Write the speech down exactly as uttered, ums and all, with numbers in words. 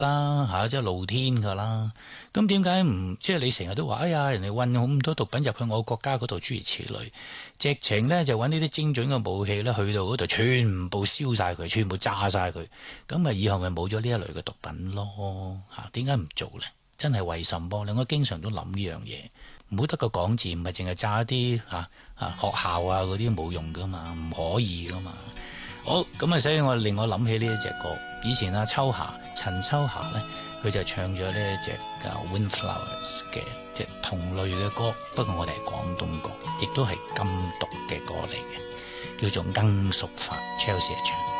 啦嚇，即係露天㗎啦。咁點解唔即係你成日都話，哎呀，人哋運咁多毒品入去我國家嗰度，諸如此類，直情咧就揾呢啲精準嘅武器咧，去到嗰度全部燒晒佢，全部炸晒佢，咁咪以後咪冇咗呢一類嘅毒品咯嚇？點解唔做咧？真係為什麼咧？我經常都諗呢樣嘢，唔好得個講字，唔係淨係炸一啲嚇嚇學校啊嗰啲冇用㗎嘛，唔可以㗎嘛。好咁啊，所以我令我諗起呢一隻歌。以前阿秋霞陳秋霞咧，佢就唱咗呢一隻叫 Windflowers 嘅即係同類嘅歌，不過我哋係廣東歌，亦都係禁毒嘅歌嚟嘅，叫做罌粟花 Chelsea 唱。